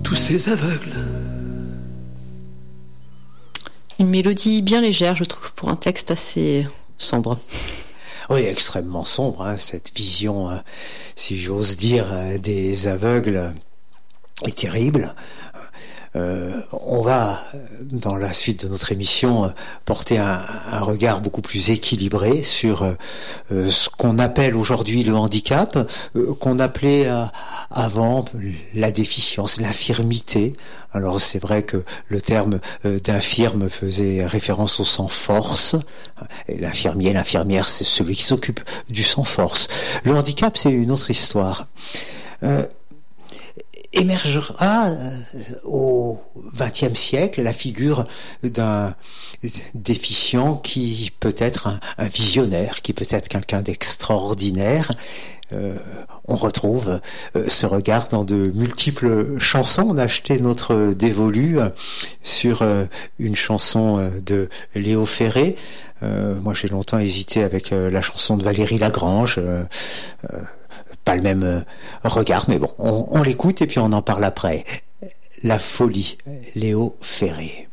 tous ces aveugles. Une mélodie bien légère, je trouve, pour un texte assez sombre. Oui, extrêmement sombre, hein, cette vision, si j'ose dire, des aveugles est terrible. On va, dans la suite de notre émission, porter un regard beaucoup plus équilibré sur ce qu'on appelle aujourd'hui le handicap, qu'on appelait avant la déficience, l'infirmité. Alors c'est vrai que le terme d'infirme faisait référence au sans-force. Et l'infirmier, l'infirmière, c'est celui qui s'occupe du sans-force. Le handicap, c'est une autre histoire. Émergera au XXe siècle la figure d'un déficient qui peut être un visionnaire, qui peut être quelqu'un d'extraordinaire. On retrouve ce regard dans de multiples chansons. On a acheté notre dévolu sur une chanson de Léo Ferré. Moi, j'ai longtemps hésité avec la chanson de Valérie Lagrange. Pas le même regard, mais bon, on l'écoute et puis on en parle après. La folie, Léo Ferré.